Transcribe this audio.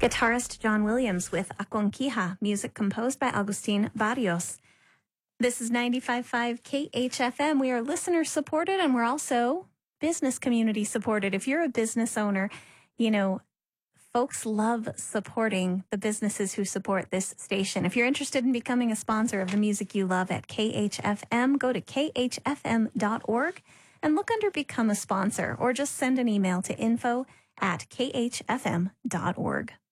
Guitarist John Williams with Aconquija, music composed by Agustin Barrios. This is 95.5 KHFM. We are listener supported and we're also business community supported. If you're a business owner, you know, folks love supporting the businesses who support this station. If you're interested in becoming a sponsor of the music you love at KHFM, go to khfm.org and look under Become a Sponsor, or just send an email to info@khfm.org.